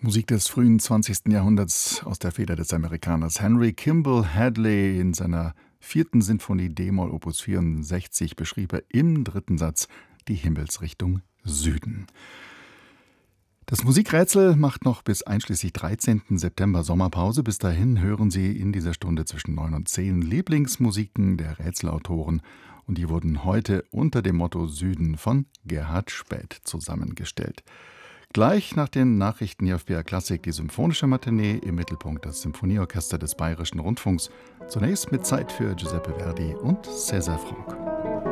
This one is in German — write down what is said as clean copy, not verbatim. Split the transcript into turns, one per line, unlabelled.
Musik des frühen 20. Jahrhunderts aus der Feder des Amerikaners Henry Kimball Hadley. In seiner vierten Sinfonie d-Moll Opus 64 beschrieb er im dritten Satz die Himmelsrichtung Süden. Das Musikrätsel macht noch bis einschließlich 13. September Sommerpause. Bis dahin hören Sie in dieser Stunde zwischen 9 und 10 Lieblingsmusiken der Rätselautoren. Und die wurden heute unter dem Motto Süden von Gerhard Späth zusammengestellt. Gleich nach den Nachrichten hier auf BR Klassik die symphonische Matinee, im Mittelpunkt das Symphonieorchester des Bayerischen Rundfunks. Zunächst mit Zeit für Giuseppe Verdi und César Franck.